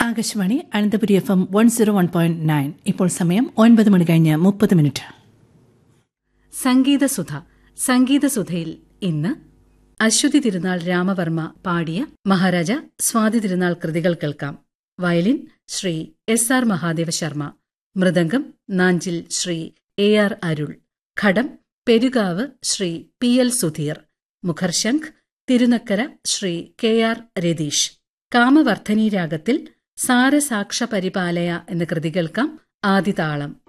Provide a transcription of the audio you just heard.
Akashvani Ananthapuri FM 101.9. ഇപ്പോൾ സമയം 9 മണി കഴിഞ്ഞ് 30 സംഗീതസുധ. സംഗീതസുധയിൽ ഇന്ന് അശ്വതി തിരുനാൾ രാമവർമ്മ പാടിയ മഹാരാജ സ്വാതി തിരുനാൾ കൃതികൾ കേൾക്കാം. Violin Shri SR Mahadeva Sharma, mridangam Nanjil Shri AR അരുൾ, ഘടം പെരുകാവ് ശ്രീ PL സുധീർ, മുഖർശംഖ് തിരുനക്കര ശ്രീ KR രതീഷ്. കാമവർദ്ധനി രാഗത്തിൽ സാരസാക്ഷ പരിപാലയ എന്ന കൃതി കേൾക്കാം. ആദിതാളം.